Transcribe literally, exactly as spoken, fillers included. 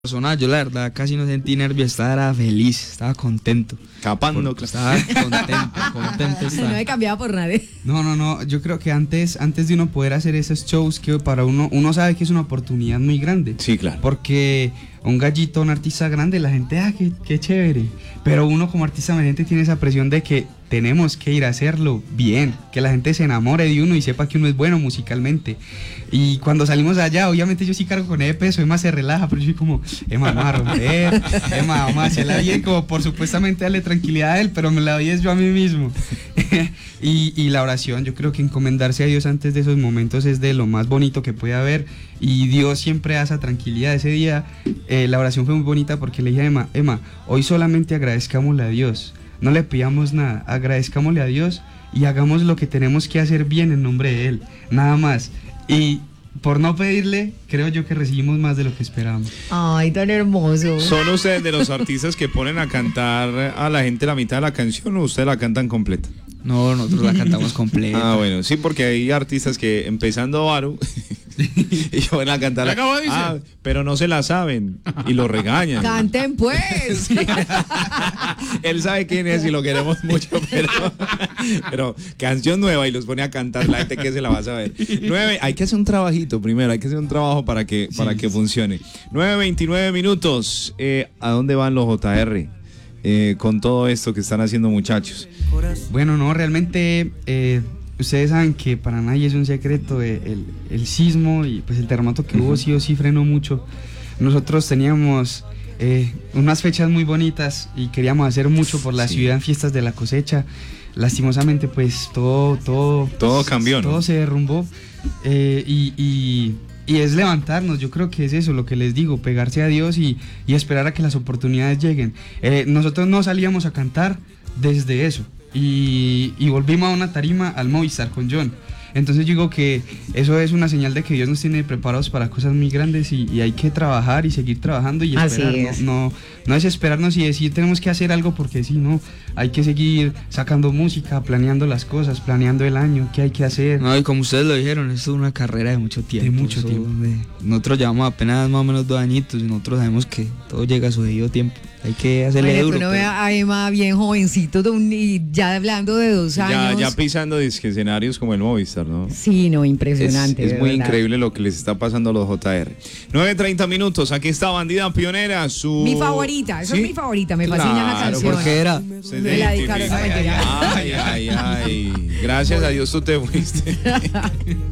Personal, yo la verdad casi no sentí nervios, estaba era feliz, estaba contento. Capando, estaba contento, contento estaba. No me cambiaba por nadie. No, no, no, yo creo que antes, antes de uno poder hacer esos shows, que para uno, uno sabe que es una oportunidad muy grande. Sí, claro. Porque un gallito, un artista grande, la gente, ah, qué, qué chévere. Pero uno como artista emergente tiene esa presión de que tenemos que ir a hacerlo bien, que la gente se enamore de uno y sepa que uno es bueno musicalmente. Y cuando salimos allá, obviamente yo sí cargo con ese peso, Emma se relaja, pero yo soy como, Emma, vamos a romper, Emma, vamos a hacerla bien, como por supuestamente darle tranquilidad a él, pero me la doy es yo a mí mismo. y, y la oración, yo creo que encomendarse a Dios antes de esos momentos es de lo más bonito que puede haber, y Dios siempre da esa tranquilidad. Ese día eh, la oración fue muy bonita porque le dije a Emma, Emma, hoy solamente agradezcámosle a Dios, no le pidamos nada, agradezcámosle a Dios y hagamos lo que tenemos que hacer bien en nombre de Él, nada más. Y por no pedirle, creo yo que recibimos más de lo que esperábamos. Ay, tan hermoso. ¿Son ustedes de los artistas que ponen a cantar a la gente la mitad de la canción o ustedes la cantan completa? No, nosotros la cantamos completa. Ah, bueno, sí, porque hay artistas que empezando Baru y van a cantar la, ah, pero no se la saben y lo regañan. Canten pues. Sí. Él sabe quién es y lo queremos mucho, pero, pero canción nueva y los pone a cantar la gente que se la va a saber. Nueve, hay que hacer un trabajito primero, hay que hacer un trabajo para que, para sí, que funcione. nueve veintinueve minutos. Eh, ¿A dónde van los J R? Eh, con todo esto que están haciendo, muchachos. Bueno, no, realmente eh, ustedes saben que para nadie es un secreto eh, el, el sismo y pues el terremoto que uh-huh. hubo sí o sí frenó mucho. Nosotros teníamos eh, unas fechas muy bonitas y queríamos hacer mucho por la sí. ciudad en fiestas de la cosecha. Lastimosamente pues todo todo todo cambió, ¿no? Todo se derrumbó eh, y, y Y es levantarnos, yo creo que es eso lo que les digo, pegarse a Dios y, y esperar a que las oportunidades lleguen. Eh, nosotros no salíamos a cantar desde eso y, y volvimos a una tarima al Movistar con John. Entonces digo que eso es una señal de que Dios nos tiene preparados para cosas muy grandes y, y hay que trabajar y seguir trabajando y esperar, Así es. no, no, no desesperarnos y decir tenemos que hacer algo porque sí, no, hay que seguir sacando música, planeando las cosas, planeando el año, qué hay que hacer. No, y como ustedes lo dijeron, esto es una carrera de mucho tiempo. De mucho eso, tiempo. De, nosotros llevamos apenas más o menos dos añitos y nosotros sabemos que todo llega a su debido tiempo. Hay que hacerle Oye, duro. Uno pero... ve a Emma bien jovencito de un, y ya hablando de dos años. Ya, ya pisando disque escenarios como el Movistar, ¿no? Sí, no, impresionante. Es, es muy verdad. increíble lo que les está pasando a los J R. nueve treinta minutos, aquí está Bandida Pionera, su... Mi favorita, esa ¿Sí? es mi favorita, me Claro, fascina la canción. ¿Por qué era? Se Me la dedicaron, no, mentira. Ay, ay, ay. Gracias a Dios tú te fuiste.